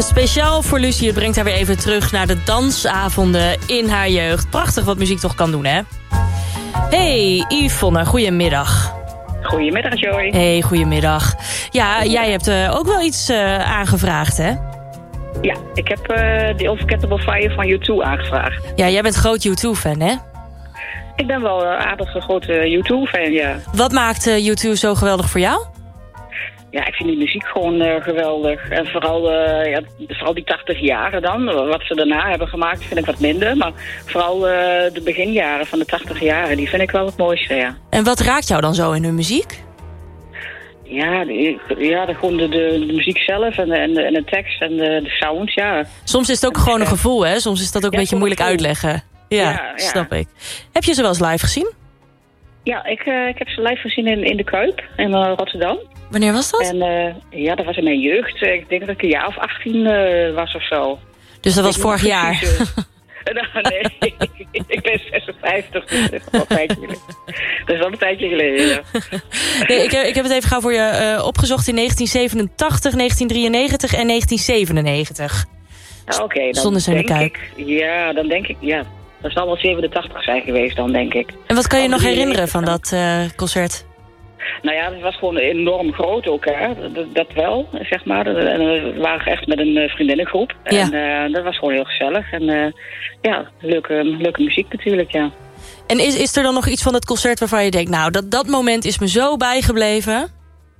Speciaal voor Lucie, het brengt haar weer even terug naar de dansavonden in haar jeugd. Prachtig wat muziek toch kan doen, hè? Hey, Yvonne, goedemiddag. Goedemiddag, Joy. Hey, goedemiddag. Ja, jij hebt ook wel iets aangevraagd, hè? Ja, ik heb The Unforgettable Fire van U2 aangevraagd. Ja, jij bent groot U2-fan, hè? Ik ben wel een aardig grote U2-fan, ja. Wat maakt U2 zo geweldig voor jou? Ja, ik vind die muziek gewoon geweldig. En vooral die 80 jaren dan. Wat ze daarna hebben gemaakt vind ik wat minder. Maar vooral de beginjaren van de 80 jaren, die vind ik wel het mooiste, ja. En wat raakt jou dan zo in hun muziek? Ja, gewoon de muziek zelf en de tekst en de sound, ja. Soms is het ook gewoon een gevoel, hè? Soms is dat ook een beetje moeilijk uitleggen. Ja, snap ik. Heb je ze wel eens live gezien? Ja, ik heb ze live gezien in de Kuip in Rotterdam. Wanneer was dat? En dat was in mijn jeugd. Ik denk dat ik een jaar of 18 was of zo. Dus dat was vorig jaar? Nee, ik ben 56, dus dat is wel een tijdje geleden. Dat is wel een tijdje geleden, ja. Nee, ik heb het even gauw voor je opgezocht in 1987, 1993 en 1997. Oké, dan stonden ze in de Kuip. Dan denk ik, ja. Dat zal wel 87 zijn geweest dan, denk ik. En wat kan je nog herinneren van dat concert? Nou ja, het was gewoon enorm groot ook, hè. Dat wel, zeg maar. We waren echt met een vriendinnengroep. Ja. En dat was gewoon heel gezellig. En leuke muziek natuurlijk, ja. En is er dan nog iets van het concert waarvan je denkt... nou, dat moment is me zo bijgebleven?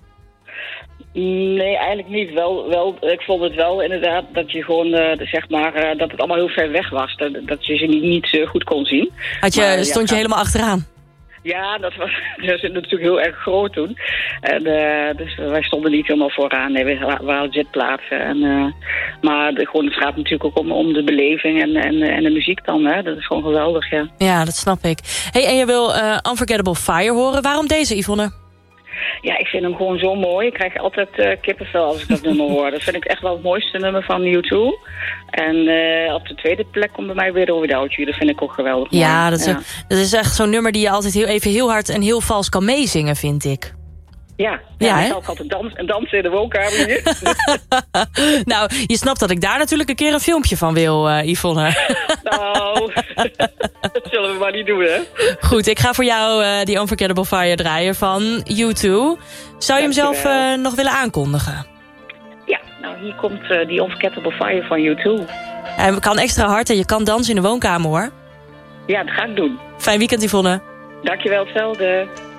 Nee, eigenlijk niet. Ik vond het wel inderdaad dat je gewoon, dat het allemaal heel ver weg was. Dat je ze niet goed kon zien. Stond je helemaal achteraan? Ja, dat was natuurlijk heel erg groot toen. En, dus wij stonden niet helemaal vooraan. Nee, we waren zitplaatsen. Maar het gaat natuurlijk ook om de beleving en de muziek dan. Hè? Dat is gewoon geweldig, ja. Ja, dat snap ik. Hey, en je wil Unforgettable Fire horen. Waarom deze, Yvonne? Ja, ik vind hem gewoon zo mooi. Ik krijg altijd kippenvel als ik dat nummer hoor. Dat vind ik echt wel het mooiste nummer van U2. En op de tweede plek komt bij mij weer Without You. Dat vind ik ook geweldig mooi. Ja, dat is echt zo'n nummer die je altijd heel hard en heel vals kan meezingen, vind ik. Ja, ik zal ook altijd dansen in de woonkamer hier. Nou, je snapt dat ik daar natuurlijk een keer een filmpje van wil, Yvonne. Nou, dat zullen we maar niet doen, hè? Goed, ik ga voor jou die Unforgettable Fire draaien van U2. Zou je hem zelf nog willen aankondigen? Ja, nou hier komt die Unforgettable Fire van U2. Hij kan extra hard en je kan dansen in de woonkamer, hoor. Ja, dat ga ik doen. Fijn weekend, Yvonne. Dankjewel, hetzelfde.